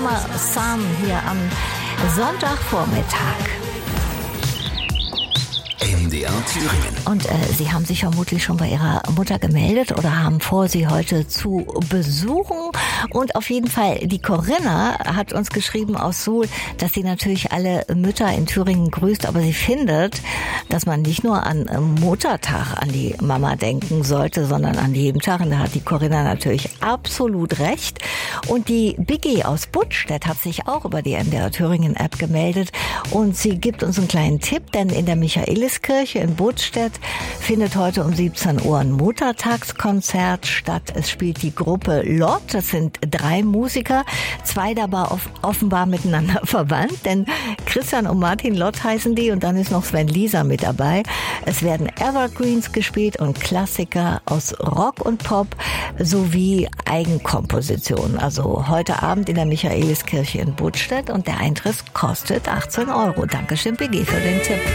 Sam hier am Sonntagvormittag. MDR Thüringen. Und Sie haben sich vermutlich schon bei Ihrer Mutter gemeldet oder haben vor, sie heute zu besuchen. Und auf jeden Fall, die Corinna hat uns geschrieben aus Suhl, dass sie natürlich alle Mütter in Thüringen grüßt, aber sie findet, dass man nicht nur an Muttertag an die Mama denken sollte, sondern an jedem Tag. Und da hat die Corinna natürlich absolut recht. Und die Biggie aus Buttstedt hat sich auch über die MDR Thüringen App gemeldet und sie gibt uns einen kleinen Tipp, denn in der Michaeliskirche in Buttstedt findet heute um 17 Uhr ein Muttertagskonzert statt. Es spielt die Gruppe Lott, das sind 3 Musiker, 2 dabei offenbar miteinander verwandt, denn Christian und Martin Lott heißen die und dann ist noch Sven Lieser mit dabei. Es werden Evergreens gespielt und Klassiker aus Rock und Pop sowie Eigenkompositionen. Also heute Abend in der Michaeliskirche in Buttstedt und der Eintritt kostet 18 Euro. Dankeschön, BG, für den Tipp.